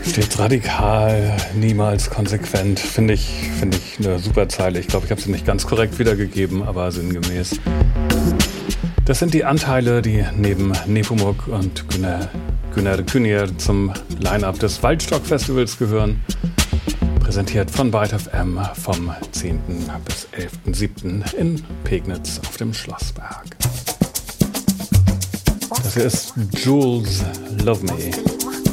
Stets radikal, niemals konsequent. Finde ich eine super Zeile. Ich glaube, ich habe sie nicht ganz korrekt wiedergegeben, aber sinngemäß. Das sind die Anteile, die neben Nepomuk und Güner Künier zum Line-Up des Waldstock-Festivals gehören. Präsentiert von Byte FM vom 10. bis 11.07. in Pegnitz auf dem Schlossberg. Das hier ist Jules Love Me.